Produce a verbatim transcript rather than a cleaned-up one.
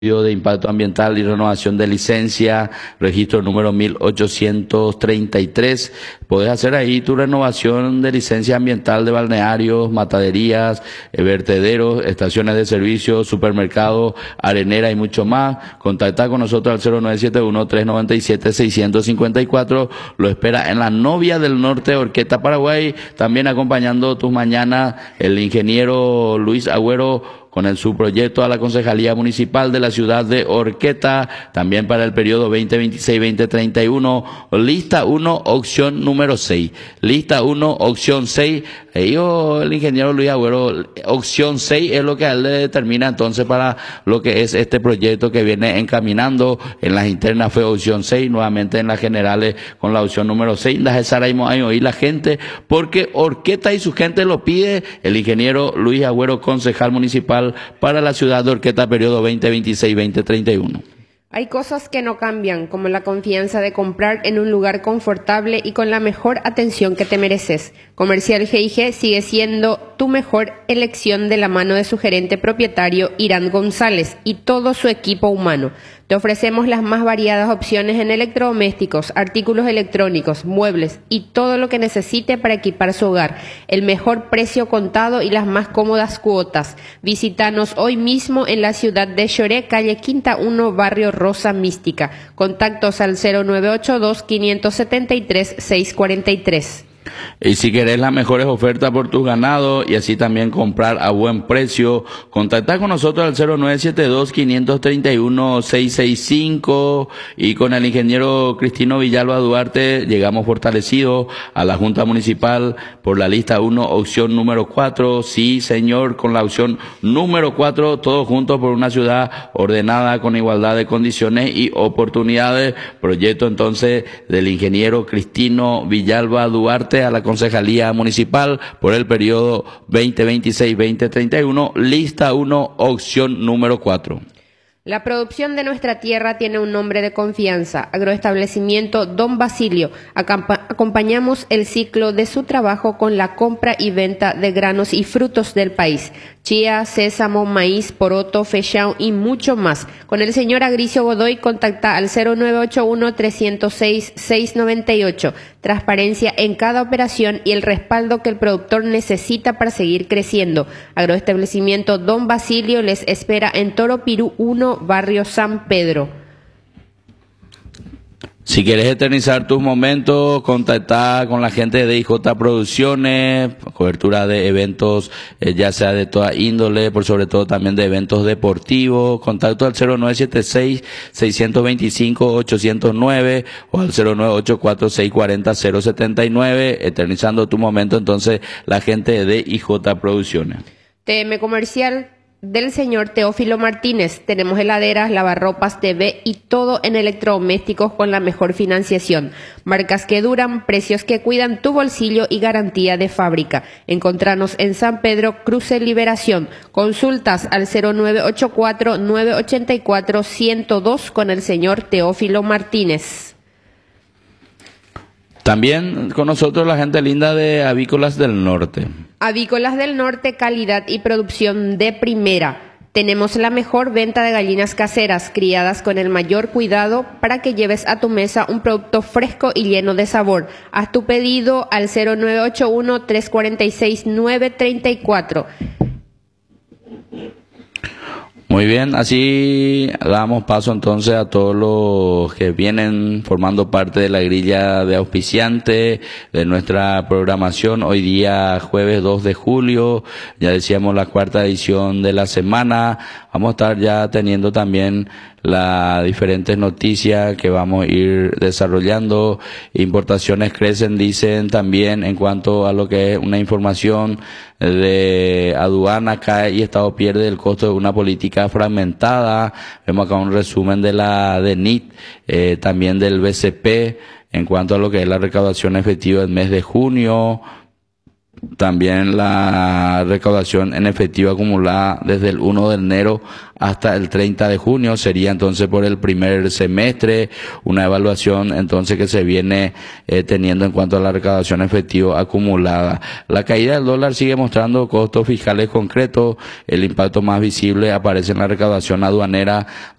de impacto ambiental y renovación de licencia, registro número mil ochocientos treinta y tres. Podés hacer ahí tu renovación de licencia ambiental de balnearios, mataderías, eh, vertederos, estaciones de servicio, supermercados, arenera y mucho más. Contacta con nosotros al cero nueve siete uno, tres nueve siete, seis cinco cuatro. Lo espera en la Novia del Norte, Horqueta, Paraguay. También acompañando tus mañanas el ingeniero Luis Agüero con el subproyecto a la Concejalía Municipal de la ciudad de Horqueta, también para el periodo veinte veintiséis veinte treinta y uno, lista uno, opción número seis. Lista uno, opción seis. Ellos, el ingeniero Luis Agüero, opción seis es lo que a él le determina entonces para lo que es este proyecto que viene encaminando. En las internas fue opción seis, nuevamente en las generales con la opción número seis. Las estaremos ahí oír la gente, porque Horqueta y su gente lo pide. El ingeniero Luis Agüero, concejal municipal para la ciudad de Horqueta, periodo veinte veintiséis veinte treinta y uno. Hay cosas que no cambian, como la confianza de comprar en un lugar confortable y con la mejor atención que te mereces. Comercial G I G sigue siendo tu mejor elección de la mano de su gerente propietario Irán González y todo su equipo humano. Te ofrecemos las más variadas opciones en electrodomésticos, artículos electrónicos, muebles y todo lo que necesite para equipar su hogar. El mejor precio contado y las más cómodas cuotas. Visítanos hoy mismo en la ciudad de Choré, calle Quinta uno, barrio Rosa Mística. Contactos al cero nueve ocho dos, cinco siete tres, seis cuatro tres. Y si querés las mejores ofertas por tus ganados y así también comprar a buen precio, contacta con nosotros al cero nueve siete dos, cinco tres uno, seis seis cinco, y con el ingeniero Cristino Villalba Duarte llegamos fortalecidos a la Junta Municipal por la lista uno, opción número cuatro. Sí, señor, con la opción número cuatro, todos juntos por una ciudad ordenada con igualdad de condiciones y oportunidades. Proyecto entonces del ingeniero Cristino Villalba Duarte a la Concejalía Municipal por el periodo veinte veintiséis veinte treinta y uno, lista uno, opción número cuatro. La producción de nuestra tierra tiene un nombre de confianza, Agroestablecimiento Don Basilio. Acampa- acompañamos el ciclo de su trabajo con la compra y venta de granos y frutos del país. Chía, sésamo, maíz, poroto, fechao y mucho más. Con el señor Agricio Godoy contacta al cero nueve ocho uno, tres cero seis, seis nueve ocho. Transparencia en cada operación y el respaldo que el productor necesita para seguir creciendo. Agroestablecimiento Don Basilio les espera en Toro Pirú uno, barrio San Pedro. Si quieres eternizar tus momentos, contacta con la gente de I J Producciones, cobertura de eventos, eh, ya sea de toda índole, por sobre todo también de eventos deportivos. Contacto al cero nueve siete seis, seis dos cinco, ocho cero nueve o al cero nueve ocho cuatro, seis cuatro cero, cero siete nueve. Eternizando tu momento, entonces, la gente de I J Producciones. T M Comercial del señor Teófilo Martínez. Tenemos heladeras, lavarropas, T V y todo en electrodomésticos con la mejor financiación. Marcas que duran, precios que cuidan tu bolsillo y garantía de fábrica. Encontranos en San Pedro, Cruce Liberación. Consultas al cero nueve ocho cuatro, nueve ocho cuatro, uno cero dos con el señor Teófilo Martínez. También con nosotros la gente linda de Avícolas del Norte. Avícolas del Norte, calidad y producción de primera. Tenemos la mejor venta de gallinas caseras, criadas con el mayor cuidado para que lleves a tu mesa un producto fresco y lleno de sabor. Haz tu pedido al cero nueve ocho uno, tres cuatro seis, nueve tres cuatro. Muy bien, así damos paso entonces a todos los que vienen formando parte de la grilla de auspiciantes de nuestra programación. Hoy día jueves dos de julio, ya decíamos la cuarta edición de la semana. Vamos a estar ya teniendo también las diferentes noticias que vamos a ir desarrollando. Importaciones crecen, dicen también en cuanto a lo que es una información de aduana, cae y Estado pierde el costo de una política fragmentada. Vemos acá un resumen de la D E N I T, eh, también del B C P en cuanto a lo que es la recaudación efectiva del mes de junio. También la recaudación en efectivo acumulada desde el uno de enero hasta el treinta de junio sería entonces por el primer semestre, una evaluación entonces que se viene eh, teniendo en cuanto a la recaudación efectiva acumulada. La caída del dólar sigue mostrando costos fiscales concretos, el impacto más visible aparece en la recaudación aduanera,